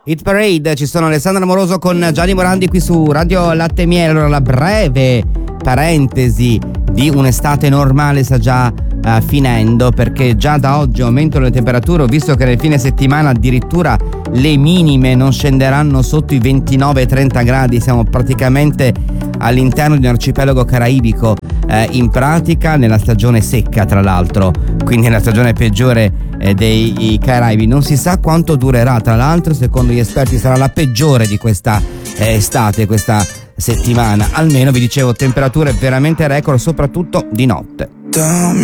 Hit Parade, ci sono Alessandro Amoroso con Gianni Morandi qui su Radio Latte e Miele. Allora, la breve parentesi di un'estate normale sta già finendo, perché già da oggi aumentano le temperature. Ho visto che nel fine settimana addirittura le minime non scenderanno sotto i 29-30 gradi. Siamo praticamente all'interno di un arcipelago caraibico, in pratica nella stagione secca, tra l'altro, quindi nella stagione peggiore dei Caraibi. Non si sa quanto durerà, tra l'altro secondo gli esperti sarà la peggiore di questa estate, questa settimana. Almeno, vi dicevo, temperature veramente record, soprattutto di notte.